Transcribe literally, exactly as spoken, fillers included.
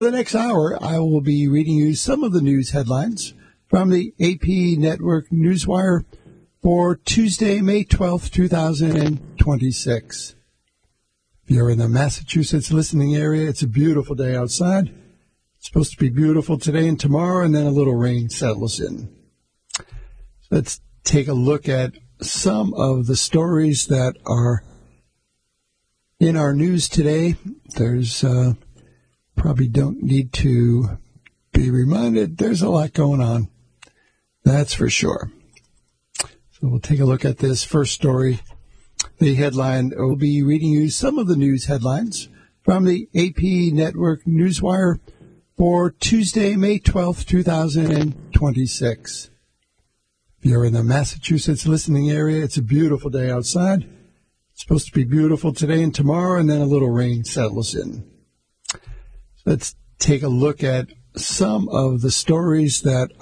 For the next hour, I will be reading you some of the news headlines from the A P Network Newswire for Tuesday, May twelfth, twenty twenty-six. If you're in the Massachusetts listening area, it's a beautiful day outside. It's supposed to be beautiful today and tomorrow, and then a little rain settles in. Let's take a look at some of the stories that are in our news today. There's uh, probably don't need to be reminded. There's a lot going on. That's for sure. So we'll take a look at this first story. The headline, we'll be reading you some of the news headlines from the A P Network Newswire for Tuesday, May twelfth, twenty twenty-six. If you're in the Massachusetts listening area, it's a beautiful day outside. It's supposed to be beautiful today and tomorrow, and then a little rain settles in. Let's take a look at some of the stories that